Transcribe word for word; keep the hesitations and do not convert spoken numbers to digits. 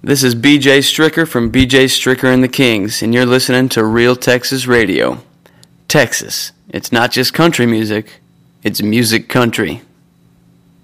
This is B J Stricker from B J Stricker and the Kings, and you're listening to Real Texas Radio. Texas, it's not just country music, it's music country.